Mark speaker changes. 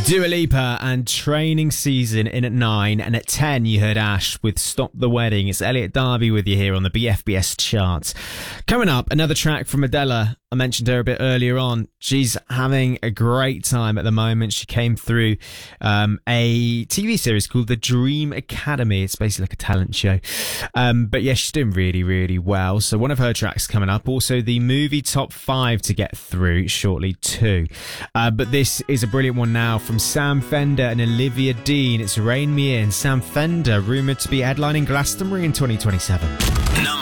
Speaker 1: Dua Lipa and Training Season in at 9, and at 10 you heard Ash with Stop the Wedding. It's Elliot Darby with you here on the BFBS charts. Coming up, another track from Adela. I mentioned her a bit earlier on. She's having a great time at the moment. She came through a TV series called The Dream Academy. It's basically like a talent show. But yeah, she's doing really, really well. So one of her tracks coming up. Also the movie top 5 to get through shortly too. But this is a brilliant one now from Sam Fender and Olivia Dean. It's Rain Me In. Sam Fender, rumoured to be headlining Glastonbury in 2027.